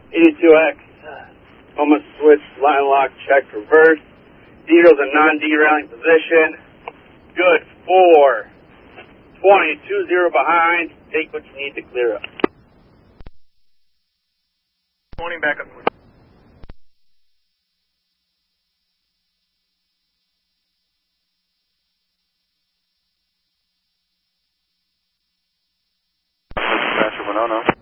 82X, almost switch, line lock, check, reverse. Zero's a non-derailing position. Good for 20, 2-0 behind. Take what you need to clear up. 20 back up. Dispatcher Winona.